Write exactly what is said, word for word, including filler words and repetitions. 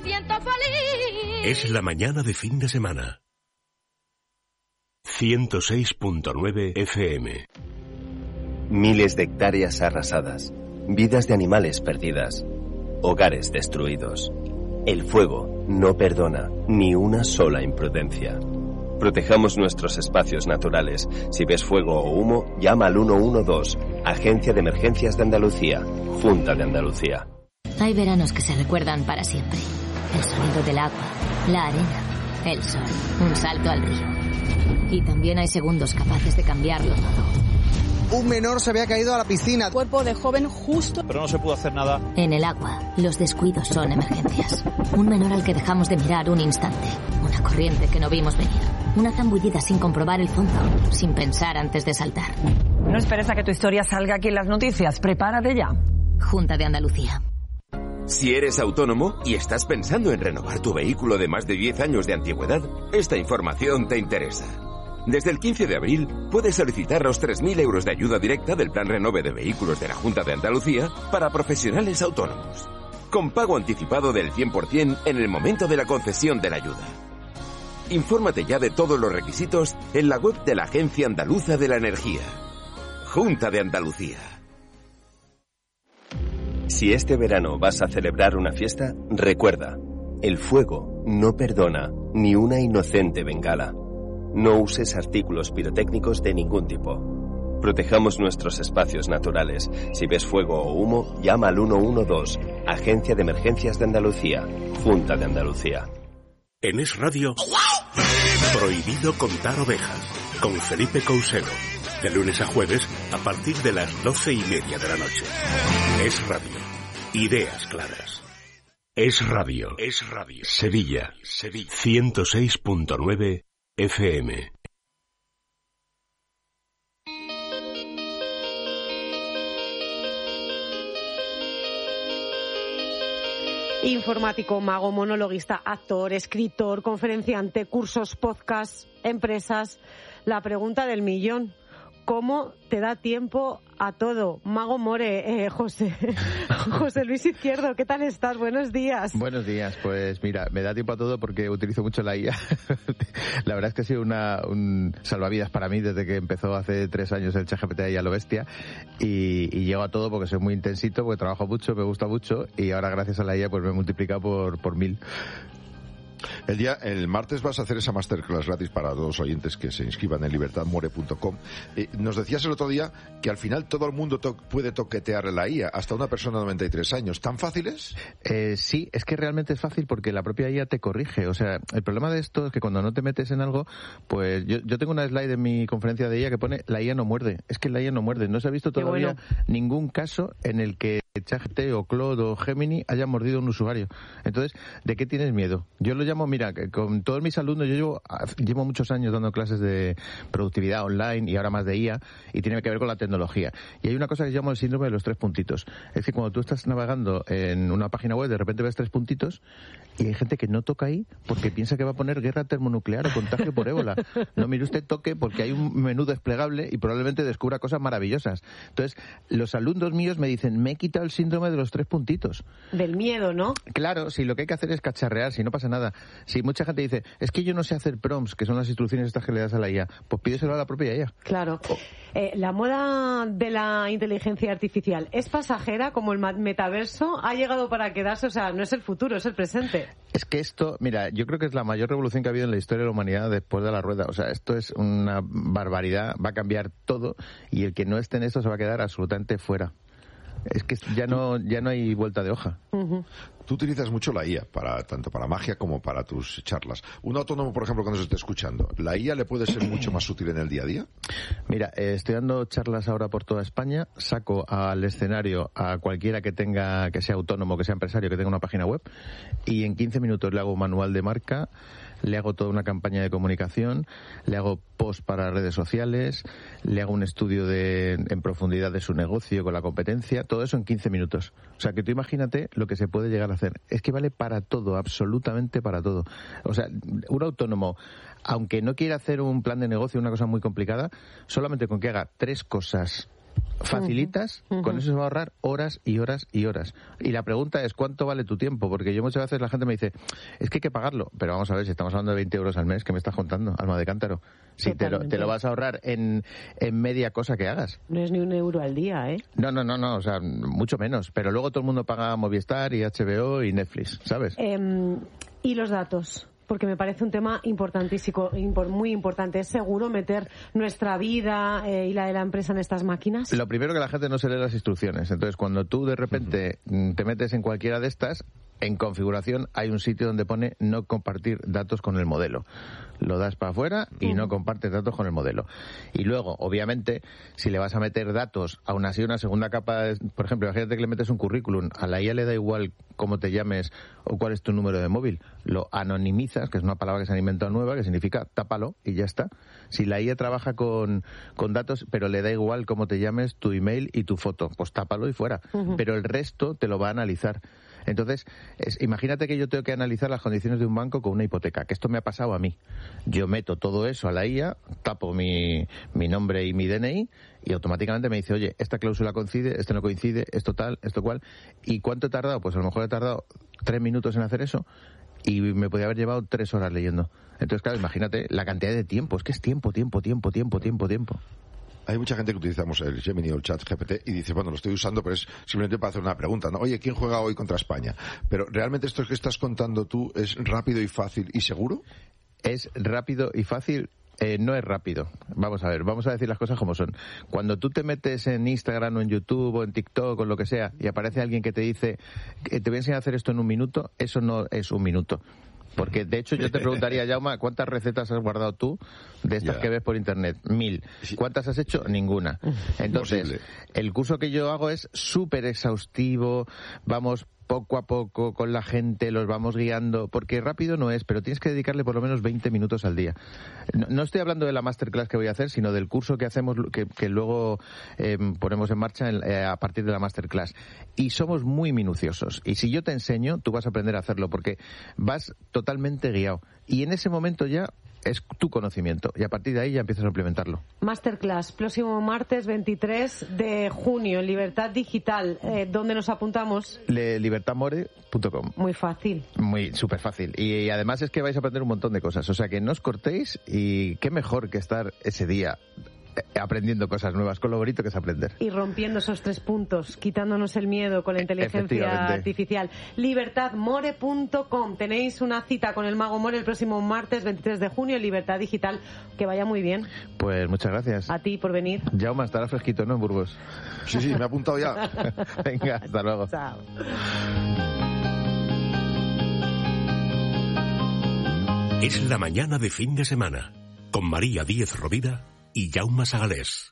siento feliz. Es la mañana de fin de semana. ciento seis punto nueve F M. Miles de hectáreas arrasadas, vidas de animales perdidas, hogares destruidos. El fuego no perdona ni una sola imprudencia. Protejamos nuestros espacios naturales. Si ves fuego o humo, llama al uno uno dos, Agencia de Emergencias de Andalucía, Junta de Andalucía. Hay veranos que se recuerdan para siempre. El sonido del agua, la arena, el sol, un salto al río. Y también hay segundos capaces de cambiarlo todo. Un menor se había caído a la piscina. Cuerpo de joven justo. Pero no se pudo hacer nada. En el agua, los descuidos son emergencias. Un menor al que dejamos de mirar un instante. Una corriente que no vimos venir. Una zambullida sin comprobar el fondo, sin pensar antes de saltar. No esperes a que tu historia salga aquí en las noticias. Prepárate ya. Junta de Andalucía. Si eres autónomo y estás pensando en renovar tu vehículo de más de diez años de antigüedad, esta información te interesa. Desde el quince de abril puedes solicitar los tres mil euros de ayuda directa del Plan Renove de Vehículos de la Junta de Andalucía para profesionales autónomos, con pago anticipado del cien por ciento en el momento de la concesión de la ayuda. Infórmate ya de todos los requisitos en la web de la Agencia Andaluza de la Energía. Junta de Andalucía. Si este verano vas a celebrar una fiesta, recuerda, el fuego no perdona ni una inocente bengala. No uses artículos pirotécnicos de ningún tipo. Protejamos nuestros espacios naturales. Si ves fuego o humo, llama al uno uno dos, Agencia de Emergencias de Andalucía, Junta de Andalucía. En Es Radio, Prohibido contar ovejas, con Felipe Couselo. De lunes a jueves, a partir de las doce y media de la noche. Es Radio. Ideas claras. Es Radio. Es Radio. Sevilla. Sevilla. ciento seis punto nueve F M. Informático, mago, monologuista, actor, escritor, conferenciante, cursos, podcasts, empresas. La pregunta del millón: ¿cómo te da tiempo a todo? Mago More, eh, José, José Luis Izquierdo, ¿qué tal estás? Buenos días. Buenos días, pues mira, me da tiempo a todo porque utilizo mucho la I A. La verdad es que ha sido una, un salvavidas para mí desde que empezó hace tres años el ChatGPT ahí a lo bestia, y, y llego a todo porque soy muy intensito, porque trabajo mucho, me gusta mucho, y ahora gracias a la I A pues me he multiplicado por, por mil. El día, el martes vas a hacer esa masterclass gratis para todos los oyentes que se inscriban en libertad more punto com. Eh, nos decías el otro día que al final todo el mundo to- puede toquetear la I A, hasta una persona de noventa y tres años. ¿Tan fácil es? Eh, sí, es que realmente es fácil porque la propia I A te corrige. O sea, el problema de esto es que cuando no te metes en algo, pues yo, yo tengo una slide en mi conferencia de I A que pone la I A no muerde. Es que la I A no muerde. No se ha visto todavía bueno. ningún caso en el que ChatGPT o Claude o Gemini haya mordido a un usuario. Entonces, ¿de qué tienes miedo? Yo lo llamo, mira, con todos mis alumnos, yo llevo, llevo muchos años dando clases de productividad online y ahora más de I A, y tiene que ver con la tecnología. Y hay una cosa que se llama el síndrome de los tres puntitos. Es que cuando tú estás navegando en una página web, de repente ves tres puntitos y hay gente que no toca ahí porque piensa que va a poner guerra termonuclear o contagio por ébola. No, mire usted, toque porque hay un menú desplegable y probablemente descubra cosas maravillosas. Entonces, los alumnos míos me dicen, me he quitado el síndrome de los tres puntitos. Del miedo, ¿no? Claro, si lo que hay que hacer es cacharrear, si no pasa nada. Si mucha gente dice, es que yo no sé hacer prompts, que son las instrucciones estas que le das a la I A, pues pídeselo a la propia I A. Claro. Oh. Eh, la moda de la inteligencia artificial es pasajera, como el metaverso, ha llegado para quedarse, o sea, no es el futuro, es el presente. Es que esto, mira, yo creo que es la mayor revolución que ha habido en la historia de la humanidad después de la rueda. O sea, esto es una barbaridad, va a cambiar todo, y el que no esté en esto se va a quedar absolutamente fuera. Es que ya no ya no hay vuelta de hoja. Uh-huh. Tú utilizas mucho la I A, para tanto para magia como para tus charlas. Un autónomo, por ejemplo, que nos esté escuchando, ¿la I A le puede ser mucho más útil en el día a día? Mira, eh, estoy dando charlas ahora por toda España, saco al escenario a cualquiera que tenga, que sea autónomo, que sea empresario, que tenga una página web, y en quince minutos le hago un manual de marca, le hago toda una campaña de comunicación, le hago post para redes sociales, le hago un estudio de, en profundidad de su negocio con la competencia, todo eso en quince minutos. O sea, que tú imagínate lo que se puede llegar a hacer. Es que vale para todo, absolutamente para todo. O sea, un autónomo, aunque no quiera hacer un plan de negocio, una cosa muy complicada, solamente con que haga tres cosas facilitas, uh-huh. con eso se va a ahorrar horas y horas y horas. Y la pregunta es, ¿cuánto vale tu tiempo? Porque yo muchas veces la gente me dice, es que hay que pagarlo. Pero vamos a ver, si estamos hablando de veinte euros al mes, ¿qué me estás contando, alma de cántaro? Si te lo, te lo vas a ahorrar en, en media cosa que hagas. No es ni un euro al día, ¿eh? No, no, no, no, o sea, mucho menos. Pero luego todo el mundo paga Movistar y H B O y Netflix, ¿sabes? Eh, ¿Y los datos? Porque me parece un tema importantísimo, muy importante. ¿Es seguro meter nuestra vida eh, y la de la empresa en estas máquinas? Lo primero, que la gente no se lee las instrucciones. Entonces, cuando tú de repente uh-huh. te metes en cualquiera de estas, en configuración hay un sitio donde pone no compartir datos con el modelo. Lo das para afuera y uh-huh. no compartes datos con el modelo. Y luego, obviamente, si le vas a meter datos, aún así una segunda capa, por ejemplo, imagínate que le metes un currículum, a la I A le da igual cómo te llames o cuál es tu número de móvil, lo anonimizas, que es una palabra que se han inventado nueva, que significa tápalo y ya está. Si la I A trabaja con, con datos, pero le da igual cómo te llames, tu email y tu foto, pues tápalo y fuera. Uh-huh. Pero el resto te lo va a analizar. Entonces, es, imagínate que yo tengo que analizar las condiciones de un banco con una hipoteca, que esto me ha pasado a mí. Yo meto todo eso a la I A, tapo mi, mi nombre y mi D N I y automáticamente me dice, oye, esta cláusula coincide, esto no coincide, esto tal, esto cual. ¿Y cuánto he tardado? Pues a lo mejor he tardado tres minutos en hacer eso y me podía haber llevado tres horas leyendo. Entonces, claro, imagínate la cantidad de tiempo. Es que es tiempo, tiempo, tiempo, tiempo, tiempo, tiempo. Hay mucha gente que utilizamos el Gemini o el Chat G P T y dice, bueno, lo estoy usando, pero es simplemente para hacer una pregunta, ¿no? Oye, ¿quién juega hoy contra España? Pero ¿realmente esto que estás contando tú es rápido y fácil y seguro? Es rápido y fácil. Eh, no es rápido. Vamos a ver, vamos a decir las cosas como son. Cuando tú te metes en Instagram o en YouTube o en TikTok o lo que sea y aparece alguien que te dice, que te voy a enseñar a hacer esto en un minuto, eso no es un minuto. Porque, de hecho, yo te preguntaría, Jaume, ¿cuántas recetas has guardado tú de estas yeah. que ves por Internet? Mil. ¿Cuántas has hecho? Ninguna. Entonces, Posible. el curso que yo hago es súper exhaustivo, vamos poco a poco con la gente, los vamos guiando, porque rápido no es, pero tienes que dedicarle por lo menos veinte minutos al día. No, no estoy hablando de la masterclass que voy a hacer, sino del curso que hacemos, que, que luego eh, ponemos en marcha en, eh, a partir de la masterclass. Y somos muy minuciosos. Y si yo te enseño, tú vas a aprender a hacerlo, porque vas totalmente guiado. Y en ese momento ya es tu conocimiento y a partir de ahí ya empiezas a implementarlo. Masterclass, próximo martes veintitrés de junio en Libertad Digital. Eh, ¿Dónde nos apuntamos? Le, libertad more punto com. Muy fácil. Muy, súper fácil. Y, y además es que vais a aprender un montón de cosas. O sea que no os cortéis y qué mejor que estar ese día aprendiendo cosas nuevas, con lo bonito que es aprender. Y rompiendo esos tres puntos, quitándonos el miedo con la inteligencia artificial. libertad more punto com. Tenéis una cita con el Mago More el próximo martes veintitrés de junio en Libertad Digital. Que vaya muy bien. Pues muchas gracias. A ti por venir. Jaume, estará fresquito, ¿no? En Burgos. Sí, sí, me he apuntado ya. Venga, hasta luego. Chao. Es la mañana de fin de semana con María Díez Rovira y Jaume Sagalés.